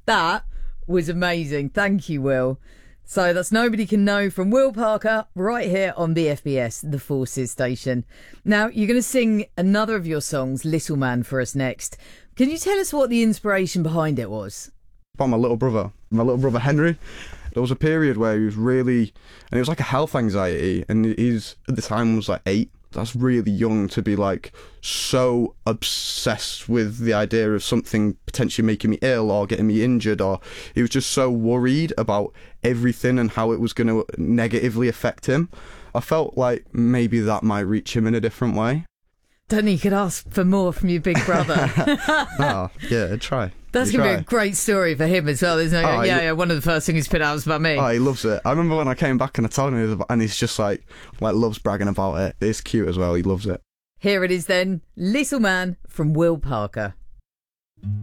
That was amazing. Thank you, Will. So that's Nobody Can Know from Will Parker right here on BFBS, the Forces station. Now, you're going to sing another of your songs, Little Man, for us next. Can you tell us what the inspiration behind it was? About my little brother Henry. There was a period where he was really, and it was like a health anxiety, and he's at the time was like 8. That's really young to be like so obsessed with the idea of something potentially making me ill or getting me injured, or he was just so worried about everything and how it was going to negatively affect him. I felt like maybe that might reach him in a different way. Don't think you could ask for more from your big brother. Oh, yeah, try. That's going to be a great story for him as well, isn't it? Yeah, one of the first things he's put out was about me. Oh, he loves it. I remember when I came back and I told him, and he's just like loves bragging about it. It's cute as well. He loves it. Here it is then, Little Man from Will Parker.